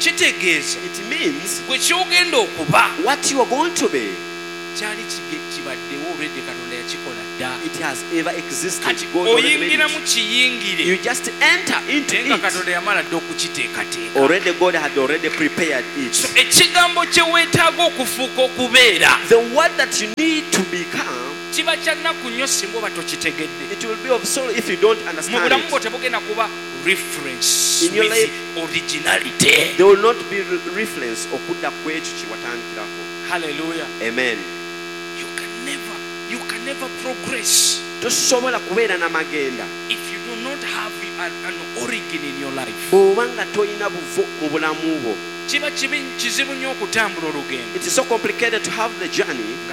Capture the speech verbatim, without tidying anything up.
kitegeeza It means gwe kyogenda okuba what you are going to be, kyali kibaddewo already Katonda yakikola dda. it has ever existed. Kati God already made oyingira mu it. kiyingire You just enter into naye nga it. Katonda yamala dda okukiteekateeka. Already God had already prepared So it. ekigambo kye weetaaga okufuuka okubeera The word that you need to become, kiba kya nnaku nnyo singa oba tokitegedde. it will be of sorrow if you don't Mu understand bulamu bwo it. tebugenda kuba reference In your with life- originality. There will not be re- reference okudda ku ekyo kye watandikirako. Hallelujah. Amen. You can never, you can never progress Tosobola kubeera n'amagenda if you do not have an, an origin in your life. bw'oba nga tolina buvo mu bulamu bwo. Kiba kibi kizibu nnyo okutambula olugendo It is so complicated to have the journey